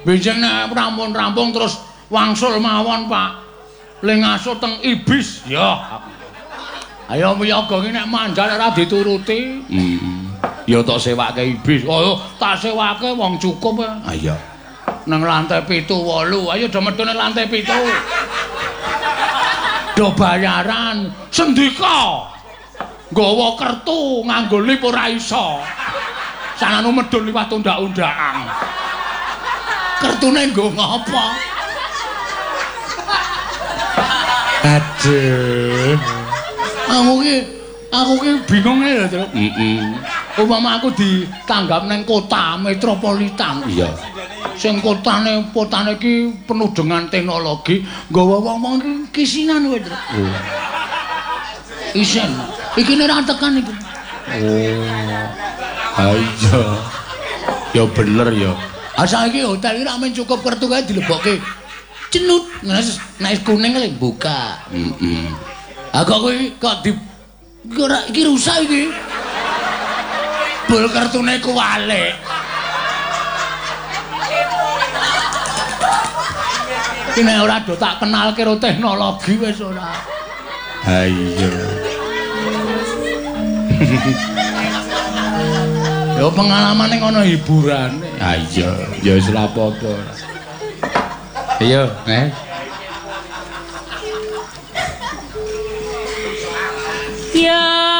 Benjing nek rampung-rampung terus wangsul mawon, Pak. Lengaso teng ibis. Ya. Ayo miyaga iki nek mandhal ora dituruti. Ya tak sewake ibis. Oh, tak sewake wong cukup. Ah iya. Nang lantai 7 8. Ayo do medhone lantai 7. Do bayaran sendika. Nggawa kertu nganggo lip ora iso. Sananu medhun liwat undak-undakan. Kertune nggo ngapa? Aduh. Aku ki bingung ya, Tru. Umpama aku ditanggap nang kota metropolitan. Iya. Sing kotane iki penuh dengan teknologi, nggawa wong-wong iki kisinan kowe, Tru. Isen. Iki nek ora tekan iki. Ha iya. Ya bener ya. Ah saiki hotel iki ra men cukup kertu kae dilebokke. Cenut. Nek kuning lek buka. Ah kok kuwi kok di ora iki rusak iki. Bol kartune kuwalik. Iki nek ora do tak kenalke karo teknologi wis ora. Ha iya. Ya pengalamane ngono hiburane. Ha iya, ya wis ora apa-apa. Iya, Ya